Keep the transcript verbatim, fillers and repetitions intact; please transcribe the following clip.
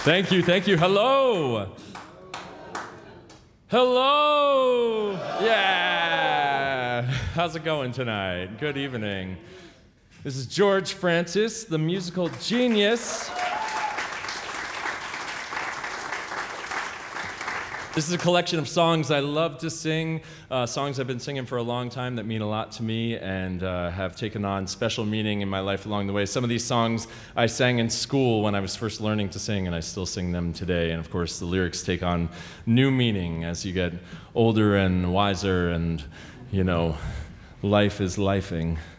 Thank you, thank you. Hello. Hello. Yeah. How's it going tonight? Good evening. This is George Francis, the musical genius. This is a collection of songs I love to sing, uh, songs I've been singing for a long time that mean a lot to me and uh, have taken on special meaning in my life along the way. Some of these songs I sang in school when I was first learning to sing, and I still sing them today. And of course, the lyrics take on new meaning as you get older and wiser, and, you know, life is lifing.